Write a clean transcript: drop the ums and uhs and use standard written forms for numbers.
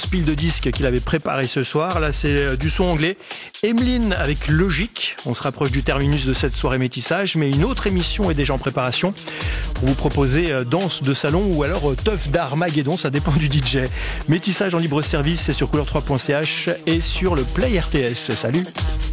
grosse pile de disques qu'il avait préparé ce soir. Là, c'est du son anglais. Emeline avec Logique. On se rapproche du terminus de cette soirée métissage, mais une autre émission est déjà en préparation pour vous proposer danse de salon ou alors teuf d'Armageddon, ça dépend du DJ. Métissage en libre service, c'est sur couleur3.ch et sur le Play RTS. Salut!